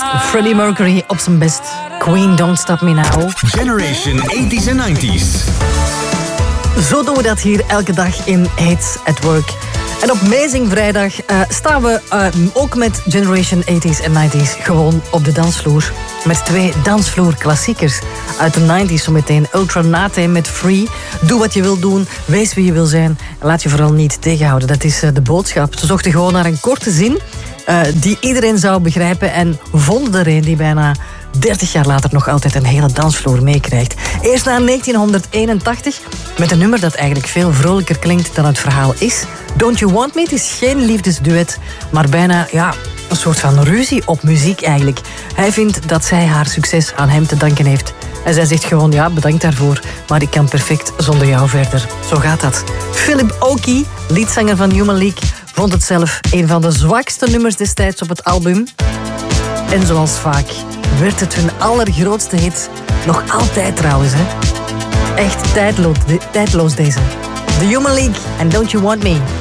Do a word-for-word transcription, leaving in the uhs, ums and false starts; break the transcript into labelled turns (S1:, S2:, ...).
S1: Freddie Mercury op zijn best. Queen, Don't Stop Me Now.
S2: Generation eighties en nineties.
S1: Zo doen we dat hier elke dag in Hits at Work. En op Amazing Vrijdag uh, staan we uh, ook met Generation eighties en nineties gewoon op de dansvloer. Met twee dansvloerklassiekers uit de nineties zometeen. Ultra Nate met Free. Doe wat je wil doen, wees wie je wil zijn. En laat je vooral niet tegenhouden. Dat is uh, de boodschap. Ze zochten gewoon naar een korte zin uh, die iedereen zou begrijpen. En vonden er een die bijna dertig jaar later nog altijd een hele dansvloer meekrijgt. Eerst na negentien eenentachtig met een nummer dat eigenlijk veel vrolijker klinkt dan het verhaal is. Don't You Want Me? Het is geen liefdesduet, maar bijna ja, een soort van ruzie op muziek eigenlijk. Hij vindt dat zij haar succes aan hem te danken heeft. En zij zegt gewoon, ja, bedankt daarvoor, maar ik kan perfect zonder jou verder. Zo gaat dat. Philip Oakey, liedzanger van Human League, vond het zelf een van de zwakste nummers destijds op het album. En zoals vaak werd het hun allergrootste hit. Nog altijd trouwens, hè. Echt tijdloos, tijdloos deze. The Human League en Don't You Want Me.